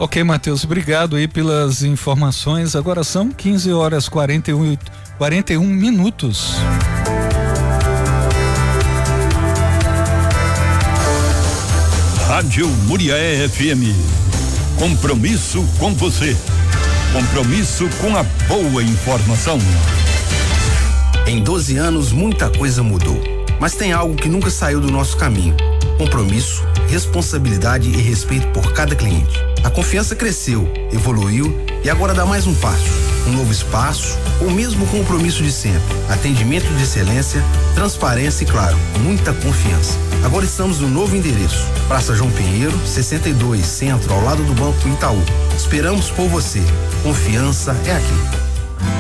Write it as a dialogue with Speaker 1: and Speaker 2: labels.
Speaker 1: Ok, Matheus, obrigado aí pelas informações. Agora são 15h41 minutos.
Speaker 2: Rádio Muriaé FM. Compromisso com você. Compromisso com a boa informação.
Speaker 3: Em 12 anos, muita coisa mudou. Mas tem algo que nunca saiu do nosso caminho: compromisso, responsabilidade e respeito por cada cliente. A confiança cresceu, evoluiu e agora dá mais um passo. Um novo espaço, ou mesmo o compromisso de sempre. Atendimento de excelência, transparência e, claro, muita confiança. Agora estamos no novo endereço. Praça João Pinheiro, 62, Centro, ao lado do Banco Itaú. Esperamos por você. Confiança é aqui.